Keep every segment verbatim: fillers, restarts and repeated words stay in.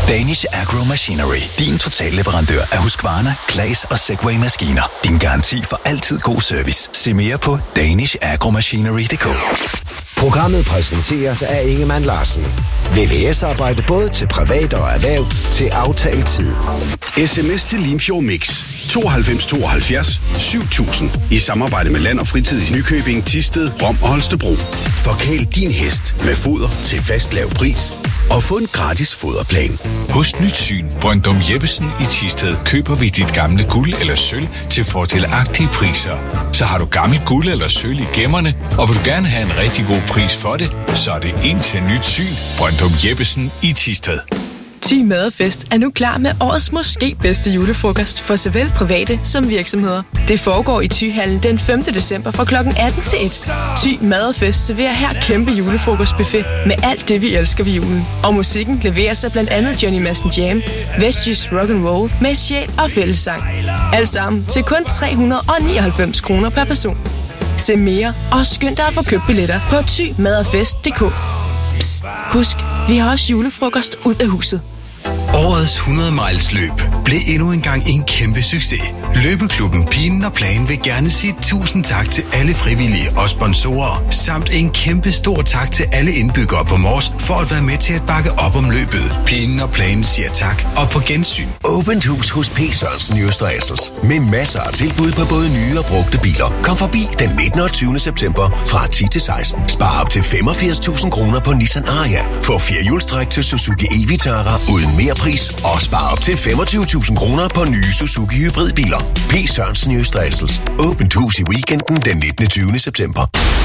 Danish Agro Machinery. Din totalleverandør af Husqvarna, Claas og Segway-maskiner. Din garanti for altid god service. Se mere på danish agro machinery punktum d k. Programmet præsenteres af Ingemann Larsen. V V S-arbejde både til privat og erhverv til aftalt tid. S M S til Limfjord Mix tooghalvfems tooghalvfjerds syv tusind i samarbejde med Land og Fritid i Nykøbing, Thisted, Rom og Holstebro. Forkæl din hest med foder til fast lav pris og få en gratis foderplan. Hos Nyt Syn Brøndum Jeppesen i Thisted køber vi dit gamle guld eller sølv til fordelagtige priser. Så har du gammel guld eller sølv i gemmerne, og vil du gerne have en rigtig god pris for det, så er det ind til Nyt Syn Brøndum Jeppesen i Thisted. Thy Madefest er nu klar med årets måske bedste julefrokost for såvel private som virksomheder. Det foregår i Thyhallen den femte december fra klokken atten til et. Thy Madefest serverer her kæmpe julefrokostbuffet med alt det, vi elsker ved julen. Og musikken leverer sig blandt andet Johnny Madsen Jam, Vestjysk Rock'n'Roll med sjæl og fællessang. Alt sammen til kun tre hundrede nioghalvfems kroner per person. Se mere og skynd dig at få købt billetter på thy madefest punktum d k. Psst, husk, vi har også julefrokost ud af huset. Årets hundrede miles løb blev endnu engang en kæmpe succes. Løbeklubben Pinen og Plan vil gerne sige tusind tak til alle frivillige og sponsorer, samt en kæmpe stor tak til alle indbyggere på Mors for at være med til at bakke op om løbet. Pinen og Plan siger tak og på gensyn. Åbent hus hos P. Sørensen i Østre Assels med masser af tilbud på både nye og brugte biler. Kom forbi den nittende og tyvende september fra ti til seksten. Spar op til femogfirs tusind kroner på Nissan Ariya. Få firehjulstræk til Suzuki e-Vitara uden mere pris og spar op til femogtyve tusind kroner på nye Suzuki hybridbiler. P. Sørensen i Østre Assels. Åbent hus i weekenden den nittende og tyvende september.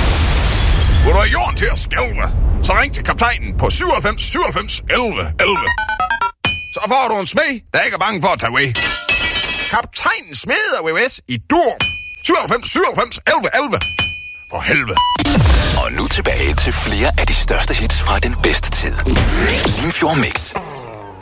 Vil du have jorden til at skælve? Så ring til kaptajnen på syvoghalvfems syvoghalvfems elleve elleve. Så får du en smed, der ikke er bange for at tage away. Kaptajnen smeder V V S i Dur. syvoghalvfems syvoghalvfems elleve elleve. For helvede. Og nu tilbage til flere af de største hits fra den bedste tid. Limfjord Mix.